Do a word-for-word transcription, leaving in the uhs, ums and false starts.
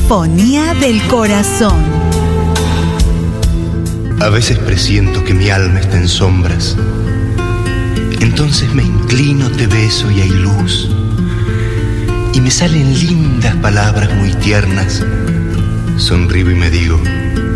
Sinfonía del corazón. A veces presiento que mi alma está en sombras. Entonces me inclino, te beso y hay luz. Y me salen lindas palabras muy tiernas. Sonrío y me digo: